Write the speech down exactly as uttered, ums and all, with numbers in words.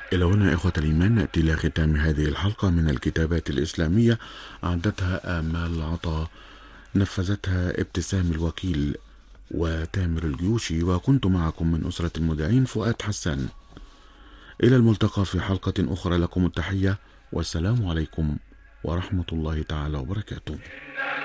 إلى هنا إخوة الإيمان نأتي إلى ختام هذه الحلقة من الكتابات الإسلامية، أعدتها آمال عطا، نفذتها ابتسام الوكيل وتامر الجيوشي، وكنت معكم من أسرة المذيعين فؤاد حسان. إلى الملتقى في حلقة أخرى، لكم التحية والسلام عليكم ورحمة الله تعالى وبركاته.